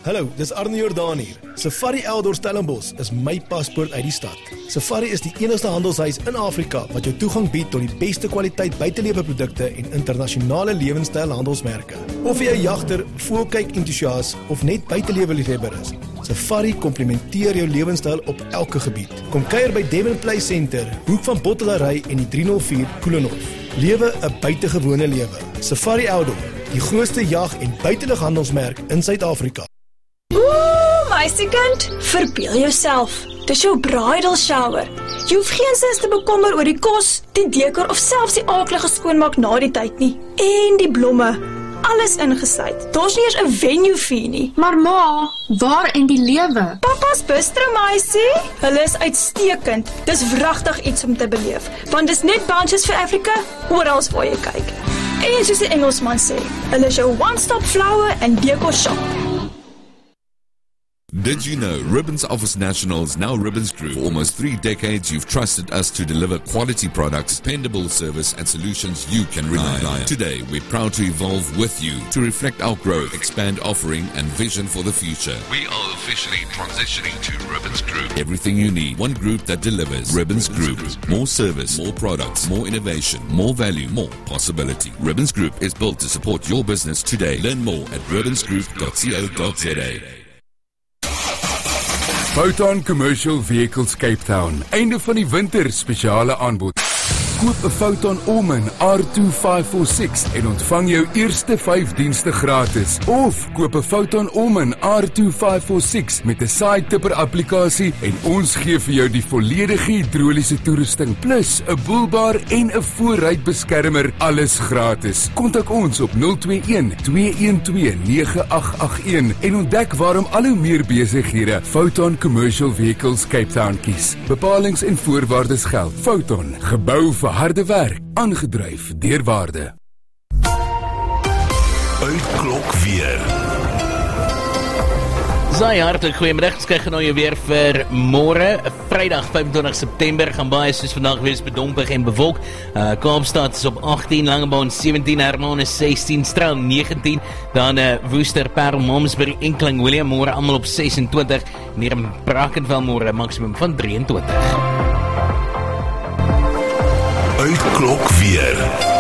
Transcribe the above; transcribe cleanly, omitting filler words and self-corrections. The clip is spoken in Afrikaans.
Hallo, dis Arne Jordaan hier. Safari Outdoor Stellenbosch is my paspoort uit die stad. Safari is die enigste handelshuis in Afrika wat jou toegang bied tot die beste kwaliteit buitelewe-produkte en internasionale lewenstyl handelsmerke. Of jy 'n jagter, voelkyk entoesias of net buitelewe-liefhebber is, Safari komplementeer jou lewenstyl op elke gebied. Kom kuier by Devon Play Center, hoek van Bottelary en die 304 Koelenhof. Lewe 'n buitengewone lewe. Safari Outdoor, die grootste jag- en buitelighandelsmerk in Suid-Afrika. Meisiekind, verbeel jouself. Dis jou bridal shower. Jy hoef geen sins te bekommer oor die kos, die dekor of selfs die aaklige skoonmaak na die tyd nie. En die blomme, alles ingesluit. Daar's nie eers 'n venue fee nie. Maar ma, waar en die lewe? Papa's bistro, meisie. Hulle is uitstekend. Dis wragtig iets om te beleef, want dis net Bunches vir Afrika, oral waar jy kyk. En soos die Engelsman sê, hulle is jou one-stop flower and decor shop. Did you know Ribbons Office National is now Ribbons Group? For almost 3 decades, you've trusted us to deliver quality products, dependable service, and solutions you can rely on. Today, we're proud to evolve with you to reflect our growth, expand offering, and vision for the future. We are officially transitioning to Ribbons Group. Everything you need, one group that delivers. Ribbons Group. More service, more products, more innovation, more value, more possibility. Ribbons Group is built to support your business today. Learn more at ribbonsgroup.co.za. Foton Commercial Vehicles Cape Town. Einde van die winter spesiale aanbod. Koop 'n Foton Omen R2546 en ontvang jou eerste 5 dienste gratis. Of koop 'n Foton Omen R2546 met 'n side tipper applikasie en ons gee vir jou die volledige hidroliese toerusting plus 'n boelbaar en 'n voorruitbeskermer, alles gratis. Kontak ons op 021 212 9881 en ontdek waarom al hoe meer besighede Foton Commercial Vehicles Cape Town kies. Bepalings en voorwaardes geld. Foton, gebou vir harde werk, aangedryf deur waarde. Uitklok weer. Saai, hartlik goeiemiddag, ons kyk nou weer vir môre, Vrydag 25 September, gaan baie soos vandag wees bedompig en bewolk. Kaapstad is op 18, Langebaan 17, Hermanus 16, Stroud 19, dan Woester, Parel, Malmesbury, Enkling, William môre almal op 26, en hier in Brackenfell môre maksimum van 23. Uitklok weer.